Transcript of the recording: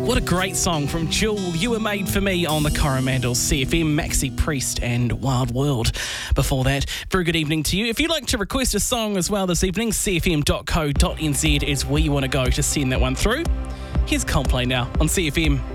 What a great song from Jewel. You Were Made For Me on the Coromandel CFM, Maxi Priest and Wild World. Before that, very good evening to you. If you'd like to request a song as well this evening, cfm.co.nz is where you want to go to send that one through. Here's Coldplay now on CFM.